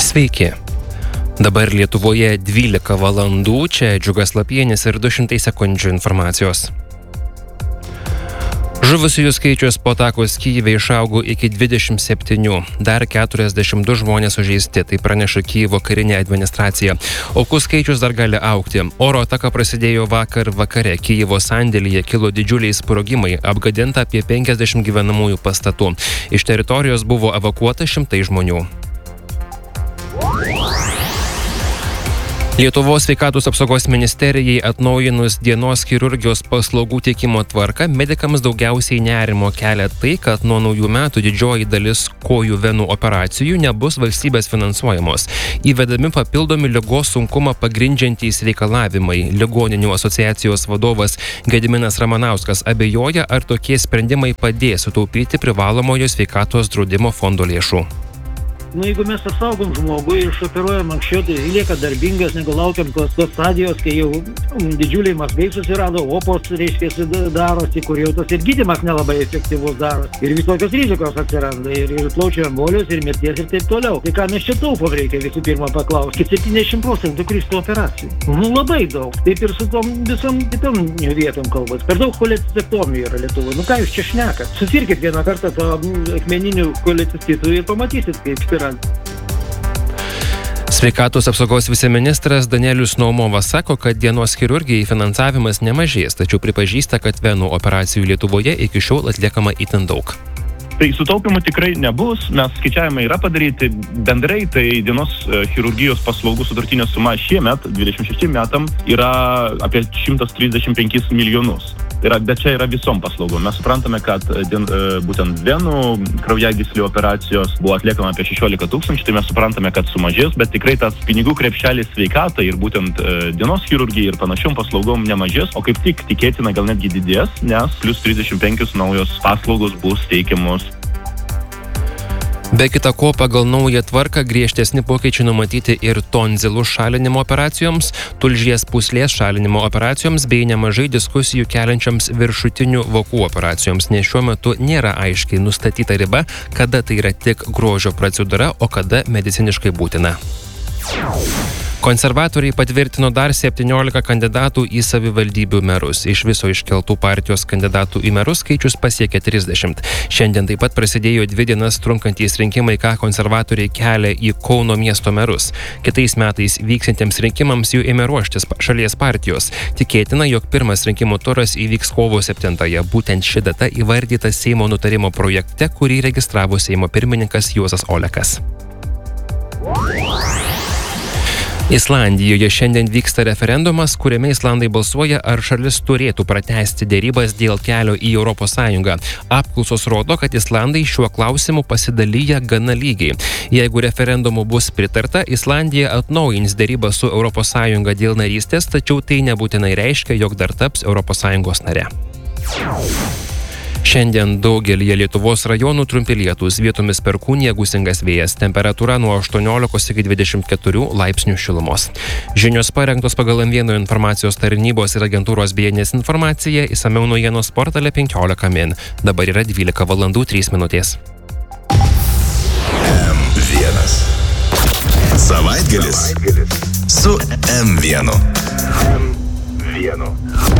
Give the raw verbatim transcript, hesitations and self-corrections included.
Sveiki. Dabar Lietuvoje dvylika valandų, čia Džiugas Lapienis ir du šimtai sekundžių informacijos. Žuvusiųjų skaičius po atakos Kyjive išaugo iki dvidešimt septynių. Dar keturiasdešimt du žmonės sužeisti, tai praneša Kyjivo karinė administracija. Aukų skaičius dar gali augti. Oro ataka prasidėjo vakar vakare. Kyjivo sandėlyje kilo didžiuliai sprogimai, apgadinta apie penkiasdešimt gyvenamųjų pastatų. Iš teritorijos buvo evakuota šimtai žmonių. Lietuvos sveikatos apsaugos ministerijai atnaujinus dienos chirurgijos paslaugų teikimo tvarką, medikams daugiausiai nerimo kelia tai, kad nuo naujų metų didžioji dalis kojų venų operacijų nebus valstybės finansuojamos. Įvedami papildomi ligos sunkumą pagrindžiantys reikalavimai. Ligoninių asociacijos vadovas Gediminas Ramanauskas abejoja, ar tokie sprendimai padės sutaupyti privalomojo sveikatos draudimo fondo lėšų. Nu, jeigu mes apsaugom žmogų ir išoperuojam anksčiau, tai lieka darbingas, negu laukiam tos, tos stadijos, kai jau didžiuliai mazgai susirado, opos, reiškia, darosi, kur jau tas ir gydymas nelabai efektyvus darosi. Ir visokios rizikos atsiranda, ir, ir plaučių embolijos, ir mirties, ir taip toliau. Tai ką mes čia taupom, reikia visų pirma paklausti. septyniasdešimt procentų kristų operacijų. Nu, labai daug. Taip ir su tom visom kitom vietom kalbas. Per daug cholecistectomijų yra Lietuvoje. Nu, ką jūs čia šnekat? Susirkit vieną kartą to akmeninių cholecistų ir pamatysit, kaip yra. Sveikatos apsaugos viceministras Danielius Naumovas sako, kad dienos chirurgijai finansavimas nemažės, tačiau pripažįsta, kad venų operacijų Lietuvoje iki šiol atliekama itin daug. Tai sutaupimų tikrai nebus, nes skaičiavimai yra padaryti bendrai, tai dienos chirurgijos paslaugų sutartinė suma šiemet, dvidešimt šešiem metam, yra apie šimtas trisdešimt penkis milijonus. Yra, bet čia yra visom paslaugom. Mes suprantame, kad dien, būtent venų kraujagyslių operacijos buvo atliekama apie šešiolika tūkstančių, tai mes suprantame, kad sumažės, bet tikrai tas pinigų krepšelis sveikatai ir būtent dienos chirurgijai ir panašiom paslaugom nemažės, o kaip tik tikėtina gal netgi didės, nes plus trisdešimt penkios naujos paslaugos bus teikiamos. Be kita ko, pagal naują tvarką griežtesni pokyčiai numatyti ir tonzilų šalinimo operacijoms, tulžies pūslės šalinimo operacijoms bei nemažai diskusijų keliančiams viršutinių vokų operacijoms, nes šiuo metu nėra aiškiai nustatyta riba, kada tai yra tik grožio procedūra, o kada mediciniškai būtina. Konservatoriai patvirtino dar septyniolika kandidatų į savivaldybių merus. Iš viso iškeltų partijos kandidatų į merus skaičius pasiekė trisdešimt. Šiandien taip pat prasidėjo dvi dienas trunkantys rinkimai, ką konservatoriai kelia į Kauno miesto merus. Kitais metais vyksintiems rinkimams jų ėmė ruoštis šalies partijos. Tikėtina, jog pirmas rinkimų turas įvyks kovo septintąją. Būtent ši data įvardyta Seimo nutarimo projekte, kurį registravo Seimo pirmininkas Juozas Olekas. Islandijoje šiandien vyksta referendumas, kuriame islandai balsuoja, ar šalis turėtų pratęsti dėrybas dėl kelio į Europos Sąjungą. Apklausos rodo, kad islandai šiuo klausimu pasidalyja gana lygiai. Jeigu referendumu bus pritarta, Islandija atnaujins dėrybas su Europos Sąjunga dėl narystės, tačiau tai nebūtinai reiškia, jog dar taps Europos Sąjungos nare. Šiandien daugelyje Lietuvos rajonų trumpi lietūs, vietomis perkūnija, gūsingas vėjas, temperatūra nuo aštuoniolikos iki dvidešimt keturių laipsnių šilumos. Žinios parengtos pagal M vienas informacijos tarnybos ir agentūros B N S informaciją, išsamiau naujienos portale penkiolika min. Dabar yra dvylika valandų trys minutės. M vienas. Savaitgalis su M vienas. M vienas.